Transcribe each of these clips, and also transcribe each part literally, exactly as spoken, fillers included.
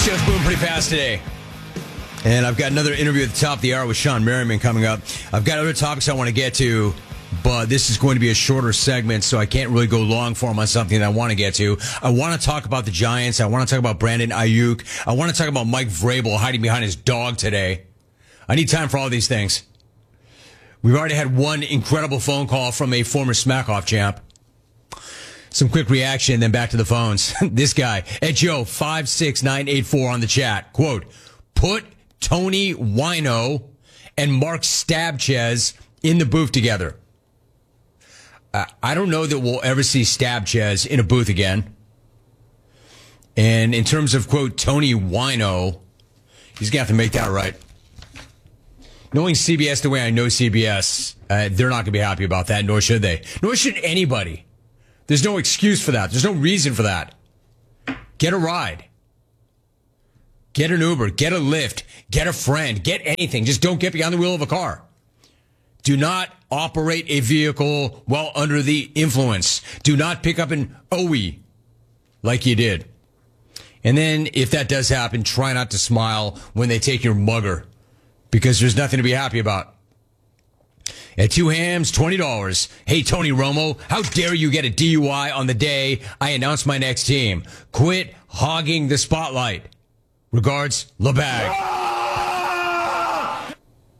Show's moving pretty fast today. And I've got another interview at the top of the hour with Sean Merriman coming up. I've got other topics I want to get to, but this is going to be a shorter segment, so I can't really go long form on something that I want to get to. I want to talk about the Giants. I want to talk about Brandon Ayuk. I want to talk about Mike Vrabel hiding behind his dog today. I need time for all these things. We've already had one incredible phone call from a former Smack-Off champ. Some quick reaction, then back to the phones. This guy, at Joe five six nine eight four on the chat. Quote, put Tony Wino and Mark Stabchez in the booth together. Uh, I don't know that we'll ever see Stabchez in a booth again. And in terms of, quote, Tony Wino, he's going to have to make that right. Knowing C B S the way I know C B S, uh, they're not going to be happy about that, nor should they. Nor should anybody. There's no excuse for that. There's no reason for that. Get a ride. Get an Uber. Get a Lyft. Get a friend. Get anything. Just don't get behind the wheel of a car. Do not operate a vehicle while under the influence. Do not pick up an O E like you did. And then, if that does happen, try not to smile when they take your mugger, because there's nothing to be happy about. At two hams, twenty dollars. Hey, Tony Romo, how dare you get a D U I on the day I announce my next team? Quit hogging the spotlight. Regards, LeBag. Ah!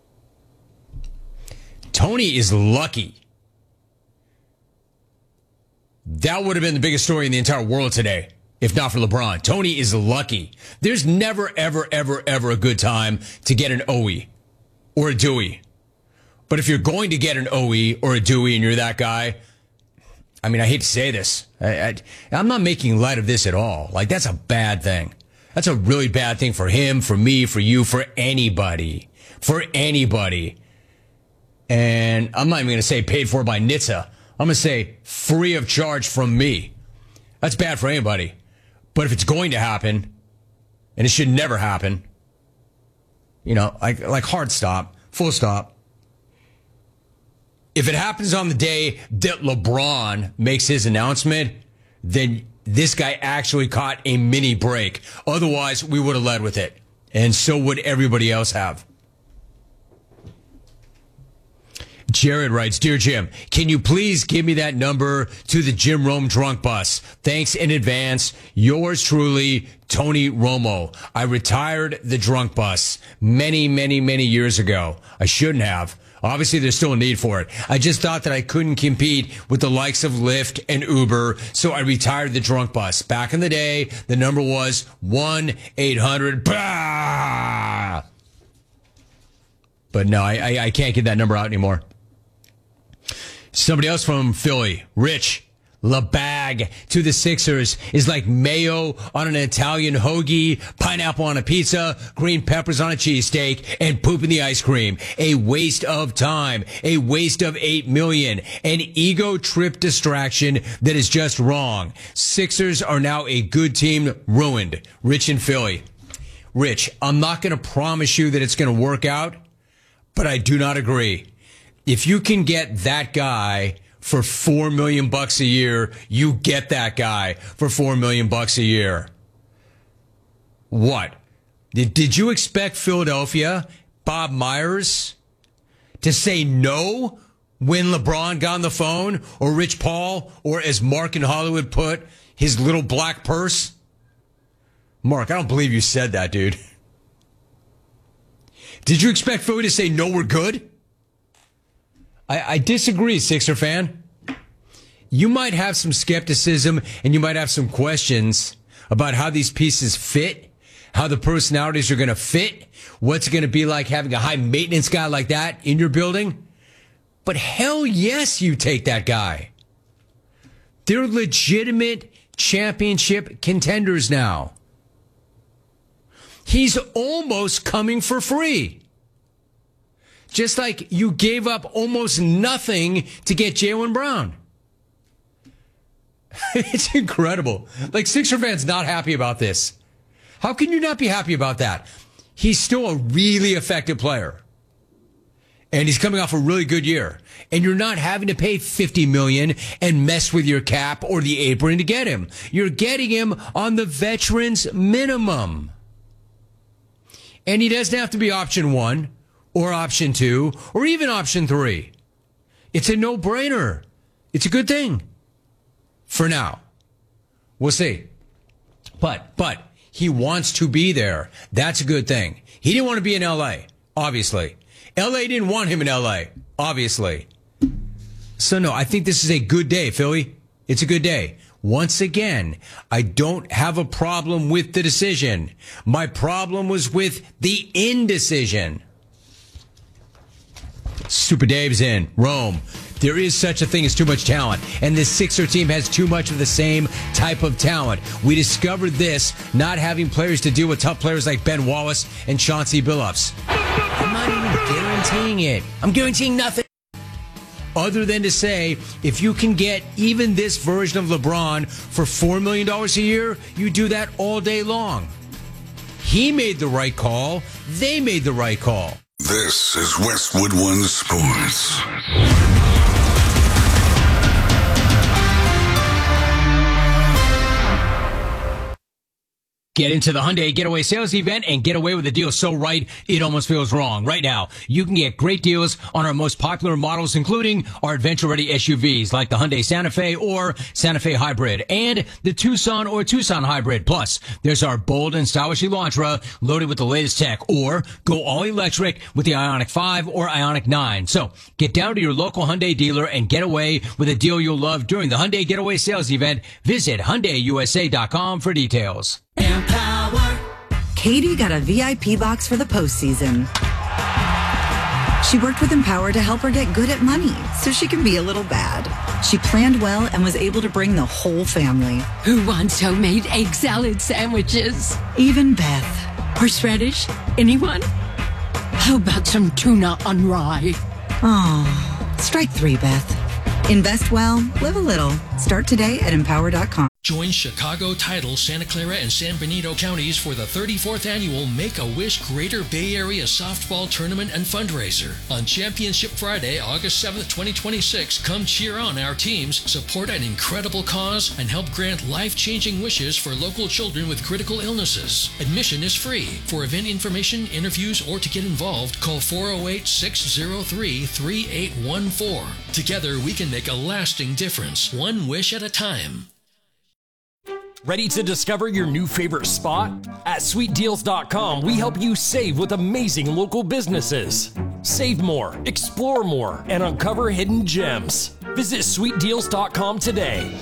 Tony is lucky. That would have been the biggest story in the entire world today, if not for LeBron. Tony is lucky. There's never, ever, ever, ever a good time to get an O E or a Dewey. But if you're going to get an O E or a Dewey and you're that guy, I mean, I hate to say this. I, I, I'm not making light of this at all. Like, that's a bad thing. That's a really bad thing for him, for me, for you, for anybody. For anybody. And I'm not even going to say paid for by N H T S A. I'm going to say free of charge from me. That's bad for anybody. But if it's going to happen, and it should never happen, you know, like, like hard stop, full stop. If it happens on the day that LeBron makes his announcement, then this guy actually caught a mini break. Otherwise, we would have led with it. And so would everybody else have. Jared writes, Dear Jim, can you please give me that number to the Jim Rome drunk bus? Thanks in advance. Yours truly, Tony Romo. I retired the drunk bus many, many, many years ago. I shouldn't have. Obviously, there's still a need for it. I just thought that I couldn't compete with the likes of Lyft and Uber, so I retired the drunk bus. Back in the day, the number was one eight hundred bah! But no, I, I, I can't get that number out anymore. Somebody else from Philly, Rich. LeBag to the Sixers is like mayo on an Italian hoagie, pineapple on a pizza, green peppers on a cheesesteak, and poop in the ice cream. A waste of time. A waste of eight million. An ego trip distraction that is just wrong. Sixers are now a good team ruined. Rich in Philly. Rich, I'm not going to promise you that it's going to work out, but I do not agree. If you can get that guy for four million bucks a year, you get that guy for four million bucks a year. What? Did, did you expect Philadelphia, Bob Myers, to say no when LeBron got on the phone, or Rich Paul, or as Mark in Hollywood put, his little black purse? Mark, I don't believe you said that, dude. Did you expect Philly to say no, we're good? I, I disagree, Sixer fan. You might have some skepticism and you might have some questions about how these pieces fit, how the personalities are going to fit, what's it going to be like having a high maintenance guy like that in your building. But hell yes, you take that guy. They're legitimate championship contenders now. He's almost coming for free. Just like you gave up almost nothing to get Jaylen Brown. It's incredible. Like, Sixer fans not happy about this. How can you not be happy about that? He's still a really effective player. And he's coming off a really good year. And you're not having to pay fifty million dollars and mess with your cap or the apron to get him. You're getting him on the veterans minimum. And he doesn't have to be option one or option two or even option three. It's a no-brainer. It's a good thing. For now. We'll see. But, but, he wants to be there. That's a good thing. He didn't want to be in L A, obviously. L A didn't want him in L A, obviously. So, no, I think this is a good day, Philly. It's a good day. Once again, I don't have a problem with the decision. My problem was with the indecision. Super Dave's in Rome. There is such a thing as too much talent, and this Sixer team has too much of the same type of talent. We discovered this not having players to deal with tough players like Ben Wallace and Chauncey Billups. I'm not even guaranteeing it. I'm guaranteeing nothing. Other than to say, if you can get even this version of LeBron for four million dollars a year, you do that all day long. He made the right call. They made the right call. This is Westwood One Sports. Get into the Hyundai Getaway Sales Event and get away with a deal so right, it almost feels wrong. Right now, you can get great deals on our most popular models, including our adventure-ready S U Vs like the Hyundai Santa Fe or Santa Fe Hybrid and the Tucson or Tucson Hybrid. Plus, there's our bold and stylish Elantra loaded with the latest tech, or go all-electric with the Ioniq five or Ioniq nine. So, get down to your local Hyundai dealer and get away with a deal you'll love during the Hyundai Getaway Sales Event. Visit Hyundai U S A dot com for details. Empower. Katie got a V I P box for the postseason. She worked with Empower to help her get good at money so she can be a little bad. She planned well and was able to bring the whole family. Who wants homemade egg salad sandwiches? Even Beth. Horseradish? Anyone? How about some tuna on rye? Oh, strike three, Beth. Invest well, live a little. Start today at empower dot com. Join Chicago Title, Santa Clara, and San Benito counties for the thirty-fourth annual Make-A-Wish Greater Bay Area Softball Tournament and Fundraiser. On Championship Friday, August seventh, twenty twenty-six, come cheer on our teams, support an incredible cause, and help grant life-changing wishes for local children with critical illnesses. Admission is free. For event information, interviews, or to get involved, call four oh eight, six oh three, three eight one four. Together, we can make a lasting difference, one wish at a time. Ready to discover your new favorite spot? At sweet deals dot com, we help you save with amazing local businesses. Save more, explore more, and uncover hidden gems. Visit sweet deals dot com today.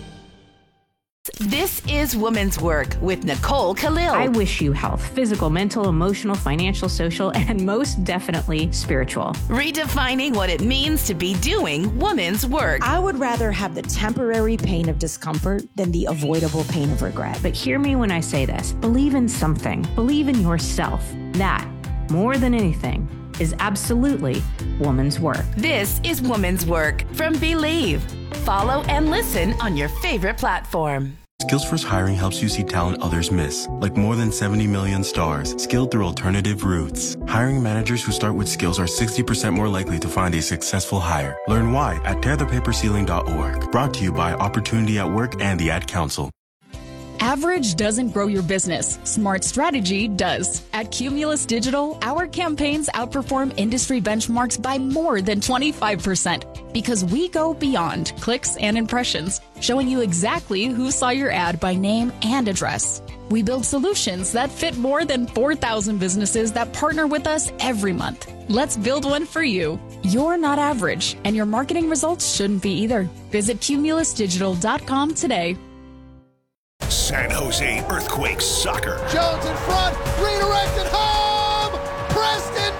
This is Women's Work with Nicole Khalil. I wish you health, physical, mental, emotional, financial, social, and most definitely spiritual. Redefining what it means to be doing women's work. I would rather have the temporary pain of discomfort than the avoidable pain of regret. But hear me when I say this. Believe in something. Believe in yourself. That, more than anything, is absolutely woman's work. This is Women's Work from Believe. Follow and listen on your favorite platform. Skillsforce Hiring helps you see talent others miss, like more than seventy million stars, skilled through alternative routes. Hiring managers who start with skills are sixty percent more likely to find a successful hire. Learn why at tear the paper ceiling dot org. Brought to you by Opportunity at Work and the Ad Council. Average doesn't grow your business. Smart strategy does. At Cumulus Digital, our campaigns outperform industry benchmarks by more than twenty-five percent because we go beyond clicks and impressions, showing you exactly who saw your ad by name and address. We build solutions that fit more than four thousand businesses that partner with us every month. Let's build one for you. You're not average, and your marketing results shouldn't be either. Visit cumulus digital dot com today. San Jose Earthquakes soccer. Jones in front, redirected home! Preston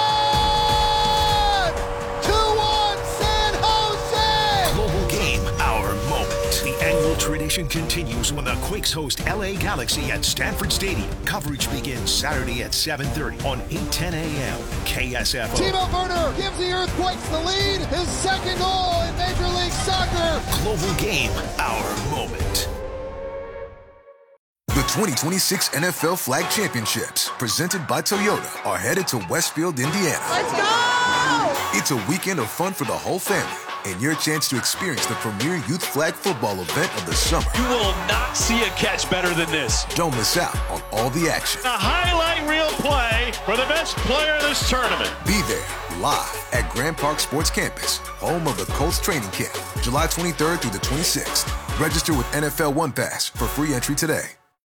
John! two one San Jose! Global game, our moment. The annual tradition continues when the Quakes host L A Galaxy at Stanford Stadium. Coverage begins Saturday at seven thirty on eight ten a.m. K S F O. Timo Werner gives the Earthquakes the lead. His second goal in Major League Soccer. Global game, our moment. The twenty twenty-six N F L Flag Championships, presented by Toyota, are headed to Westfield, Indiana. Let's go! It's a weekend of fun for the whole family. and your chance to experience the premier youth flag football event of the summer. You will not see a catch better than this. Don't miss out on all the action. A highlight reel play for the best player of this tournament. Be there live at Grand Park Sports Campus, home of the Colts training camp, July twenty-third through the twenty-sixth. Register with N F L One Pass for free entry today.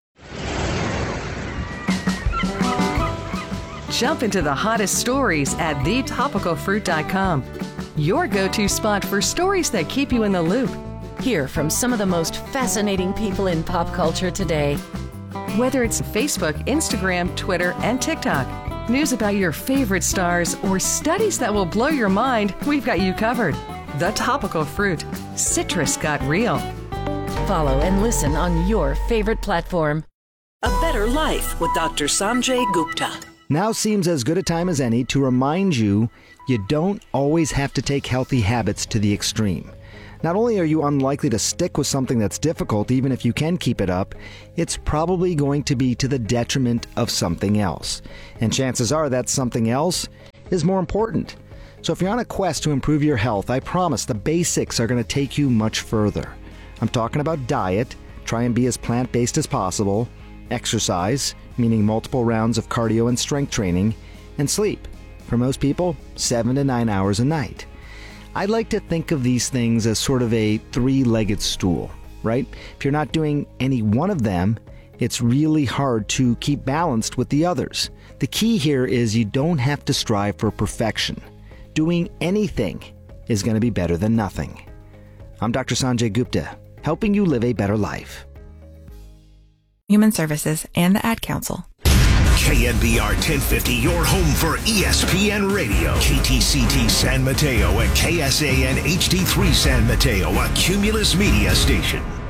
Jump into the hottest stories at the topical fruit dot com. Your go-to spot for stories that keep you in the loop. Hear from some of the most fascinating people in pop culture today. Whether it's Facebook, Instagram, Twitter, and TikTok, news about your favorite stars, or studies that will blow your mind, we've got you covered. The Topical Fruit. Citrus got real. Follow and listen on your favorite platform. A Better Life with Doctor Sanjay Gupta. Now seems as good a time as any to remind you you don't always have to take healthy habits to the extreme. Not only are you unlikely to stick with something that's difficult, even if you can keep it up, it's probably going to be to the detriment of something else. And chances are that something else is more important. So if you're on a quest to improve your health, I promise the basics are going to take you much further. I'm talking about diet, try and be as plant-based as possible, exercise, meaning multiple rounds of cardio and strength training, and sleep. For most people, seven to nine hours a night. I like to think of these things as sort of a three-legged stool, right? If you're not doing any one of them, it's really hard to keep balanced with the others. The key here is you don't have to strive for perfection. Doing anything is going to be better than nothing. I'm Doctor Sanjay Gupta, helping you live a better life. Human Services and the Ad Council. K N B R ten fifty, your home for E S P N Radio. K T C T San Mateo and K S A N H D three San Mateo, a Cumulus Media station.